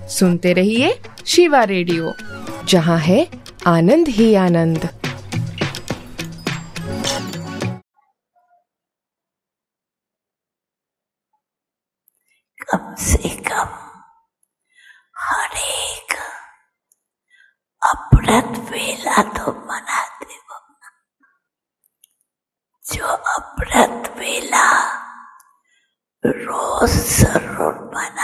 सुनते रहिए शिवा रेडियो, जहाँ है आनंद ही आनंद। कम से कम हर एक अमृत वेला तो मनाते हो, जो अमृत वेला रोज जरूर मना।